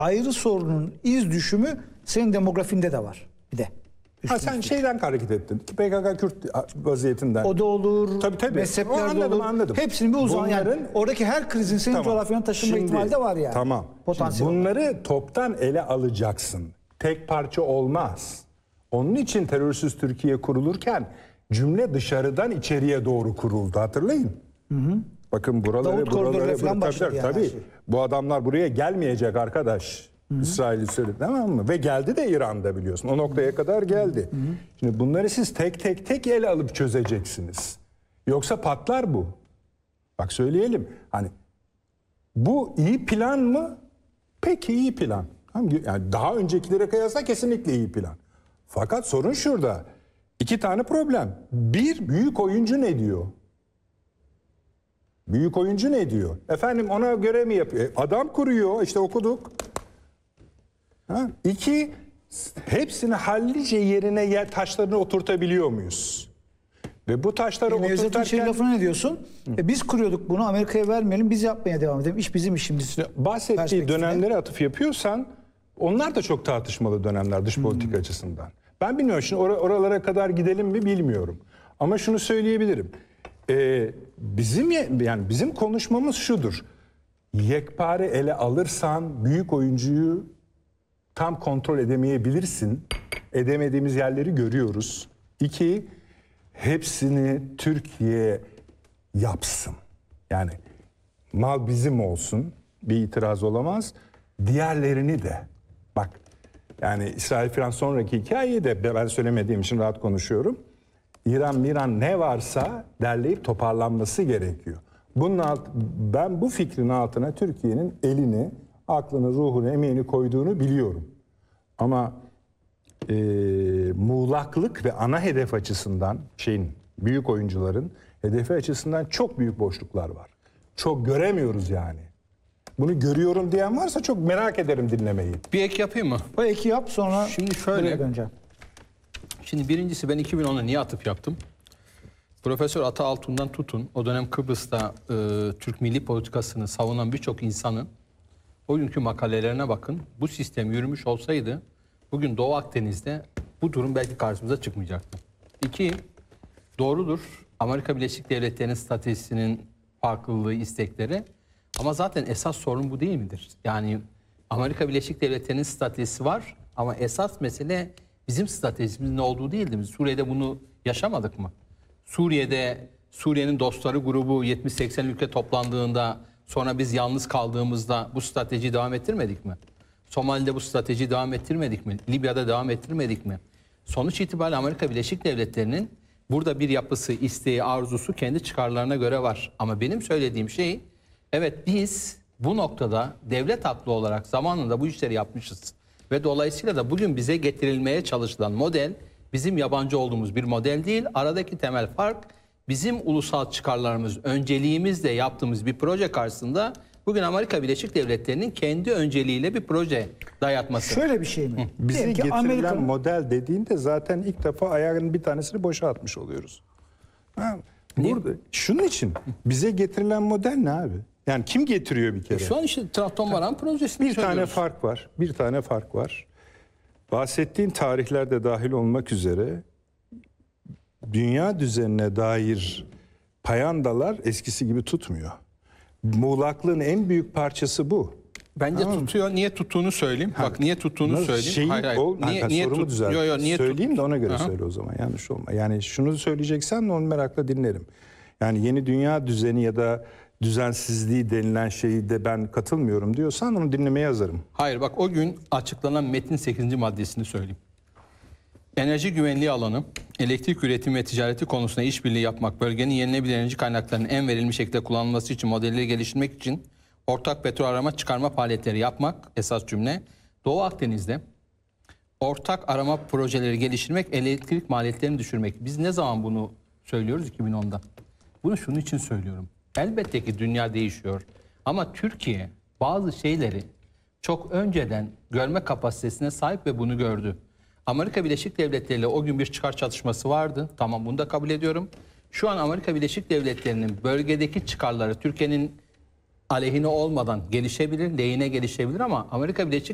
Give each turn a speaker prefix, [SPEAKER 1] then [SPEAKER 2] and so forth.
[SPEAKER 1] ayrı sorunun iz düşümü senin demografinde de var. Bir de.
[SPEAKER 2] Ha, sen şeyden hareket ettin. PKK-Kürt vaziyetinden.
[SPEAKER 1] O da olur.
[SPEAKER 2] Tabii.
[SPEAKER 1] Mezhepler de olur.
[SPEAKER 2] Anladım.
[SPEAKER 1] Hepsinin bir uzman yani. Oradaki her krizin senin coğrafyanı taşınma ihtimali de var yani.
[SPEAKER 2] Tamam.
[SPEAKER 1] Potansiyel.
[SPEAKER 2] Bunları toptan ele alacaksın. Tek parça olmaz. Onun için terörsüz Türkiye kurulurken cümle dışarıdan içeriye doğru kuruldu. Hatırlayın. Bakın buraları
[SPEAKER 1] falan başladı yani
[SPEAKER 2] tabii.
[SPEAKER 1] her şey.
[SPEAKER 2] Bu adamlar buraya gelmeyecek arkadaş. İsrail'i söyledi, tamam mı? Ve geldi de İran'da biliyorsun. O noktaya kadar geldi. Şimdi bunları siz tek ele alıp çözeceksiniz. Yoksa patlar bu. Bak söyleyelim. Hani bu iyi plan mı? Peki iyi plan. Yani daha öncekilere kıyasla kesinlikle iyi plan. Fakat sorun şurada. 2 tane problem. Bir, büyük oyuncu ne diyor? Büyük oyuncu ne diyor? Efendim ona göre mi yapıyor? Adam kuruyor, işte okuduk. 2, hepsini hallice yerine taşlarını oturtabiliyor muyuz? Ve bu taşları oturtarken...
[SPEAKER 1] lafına ne diyorsun? Biz kuruyorduk bunu, Amerika'ya vermeyelim, biz yapmaya devam edelim. İş bizim işimiz.
[SPEAKER 2] Bahsettiği dönemlere atıf yapıyorsan, onlar da çok tartışmalı dönemler dış politika açısından. Ben bilmiyorum, şimdi oralara kadar gidelim mi bilmiyorum. Ama şunu söyleyebilirim. Bizim konuşmamız şudur. Yekpare ele alırsan büyük oyuncuyu tam kontrol edemeyebilirsin. Edemediğimiz yerleri görüyoruz. 2, hepsini Türkiye yapsın. Yani mal bizim olsun. Bir itiraz olamaz. Diğerlerini de. Bak yani İsrail falan sonraki hikayeyi de ben söylemediğim için rahat konuşuyorum. İran ne varsa derleyip toparlanması gerekiyor. Ben bu fikrin altına Türkiye'nin elini, aklını, ruhunu, emeğini koyduğunu biliyorum. Ama muğlaklık ve ana hedef açısından büyük oyuncuların hedefi açısından çok büyük boşluklar var. Çok göremiyoruz yani. Bunu görüyorum diyen varsa çok merak ederim dinlemeyi.
[SPEAKER 3] Bir ek yapayım mı?
[SPEAKER 1] O eki yap, sonra
[SPEAKER 3] şimdi şöyle
[SPEAKER 1] döneceğim.
[SPEAKER 3] Şimdi birincisi ben 2010'da niye atıf yaptım? Profesör Ata Altun'dan tutun, o dönem Kıbrıs'ta Türk milli politikasını savunan birçok insanın o günkü makalelerine bakın. Bu sistem yürümüş olsaydı bugün Doğu Akdeniz'de bu durum belki karşımıza çıkmayacaktı. 2, doğrudur. Amerika Birleşik Devletleri'nin stratejisinin farklılığı, istekleri. Ama zaten esas sorun bu değil midir? Yani Amerika Birleşik Devletleri'nin stratejisi var ama esas mesele bizim stratejimizin ne olduğu değildi. Biz Suriye'de bunu yaşamadık mı? Suriye'nin dostları grubu 70-80 ülke toplandığında sonra biz yalnız kaldığımızda bu stratejiyi devam ettirmedik mi? Somali'de bu stratejiyi devam ettirmedik mi? Libya'da devam ettirmedik mi? Sonuç itibariyle Amerika Birleşik Devletleri'nin burada bir yapısı, isteği, arzusu kendi çıkarlarına göre var. Ama benim söylediğim şey, evet biz bu noktada devlet aklı olarak zamanında bu işleri yapmışız. Ve dolayısıyla da bugün bize getirilmeye çalışılan model bizim yabancı olduğumuz bir model değil. Aradaki temel fark bizim ulusal çıkarlarımız, önceliğimizle yaptığımız bir proje karşısında bugün Amerika Birleşik Devletleri'nin kendi önceliğiyle bir proje dayatması.
[SPEAKER 1] Şöyle bir şey mi?
[SPEAKER 2] Bize getirilen model dediğinde zaten ilk defa ayağının bir tanesini boşa atmış oluyoruz. Burada şunun için bize getirilen model ne abi? Yani kim getiriyor bir kere?
[SPEAKER 3] Şu an işte Trabzon-Varan projesini
[SPEAKER 2] bir tane fark var. Bir tane fark var. Bahsettiğin tarihlerde dahil olmak üzere dünya düzenine dair payandalar eskisi gibi tutmuyor. Muğlaklığın en büyük parçası bu.
[SPEAKER 3] Bence tutuyor. Niye tuttuğunu söyleyeyim. Bak niye tuttuğunu söyleyeyim.
[SPEAKER 2] Niye sorumu düzelt. Söyleyeyim de ona göre söyle o zaman. Yanlış olma. Yani şunu söyleyeceksen onu merakla dinlerim. Yani yeni dünya düzeni ya da düzensizliği denilen şeyi de ben katılmıyorum diyorsan onu dinlemeye hazırım.
[SPEAKER 3] Hayır bak o gün açıklanan metnin 8. maddesini söyleyeyim. Enerji güvenliği alanı, elektrik üretimi ve ticareti konusunda işbirliği yapmak, bölgenin yenilenebilir enerji kaynaklarının en verimli şekilde kullanılması için modelleri geliştirmek için ortak petrol arama çıkarma faaliyetleri yapmak esas cümle. Doğu Akdeniz'de ortak arama projeleri geliştirmek, elektrik maliyetlerini düşürmek. Biz ne zaman bunu söylüyoruz 2010'da? Bunu şunun için söylüyorum. Elbette ki dünya değişiyor. Ama Türkiye bazı şeyleri çok önceden görme kapasitesine sahip ve bunu gördü. Amerika Birleşik Devletleri ile o gün bir çıkar çatışması vardı. Tamam, bunu da kabul ediyorum. Şu an Amerika Birleşik Devletleri'nin bölgedeki çıkarları Türkiye'nin aleyhine olmadan gelişebilir, lehine gelişebilir ama Amerika Birleşik